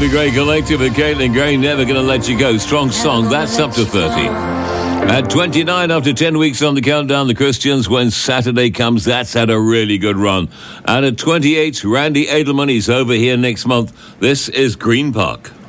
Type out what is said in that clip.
Toby Gray Collective and Caitlin Gray, Never Gonna Let You Go. Strong song, that's up to 30. At 29, after 10 weeks on the countdown, the Christians, When Saturday Comes, that's had a really good run. And at 28, Randy Edelman is over here next month. This is Green Park.